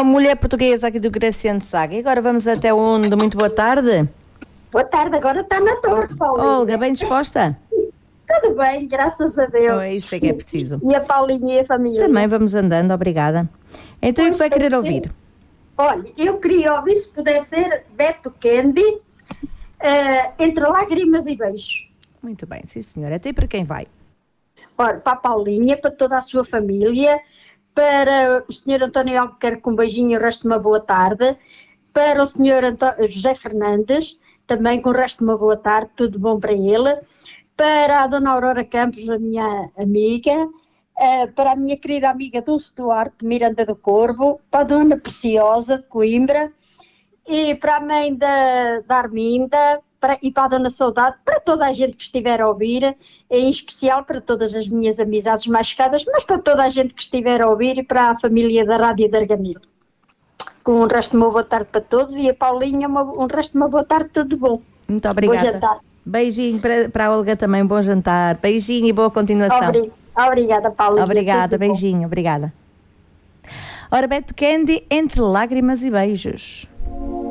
a mulher portuguesa aqui do Graciano Saga. E agora vamos até onde? Muito boa tarde. Boa tarde, agora está na torre, Paulinha. Olga, bem disposta? Tudo bem, graças a Deus. Oh, isso é que é preciso. E a Paulinha e a família? Também vamos andando, obrigada. Então, o que vai querer ouvir? Olha, eu queria ouvir, se puder ser, Beto Candy, Entre Lágrimas e Beijos. Muito bem, sim senhora. Até para quem vai? Ora, para a Paulinha, para toda a sua família, para o Sr. António Albuquerque, um beijinho e o resto de uma boa tarde, para o Sr. José Fernandes, também com o resto de uma boa tarde, tudo bom para ele, para a Dona Aurora Campos, a minha amiga, para a minha querida amiga Dulce Duarte, de Miranda do Corvo, para a Dona Preciosa, de Coimbra, e para a mãe da Arminda, e para a Dona Saudade, para toda a gente que estiver a ouvir, em especial para todas as minhas amizades mais chegadas, mas para toda a gente que estiver a ouvir e para a família da Rádio de Argamil. Com um resto de uma boa tarde para todos e a Paulinha um resto de uma boa tarde, tudo bom. Muito obrigada. Bom jantar. Beijinho para a Olga também, bom jantar. Beijinho e boa continuação. Obrigada, Paulinha. Obrigada, beijinho, obrigada. Ora, Beto Candy, Entre Lágrimas e Beijos.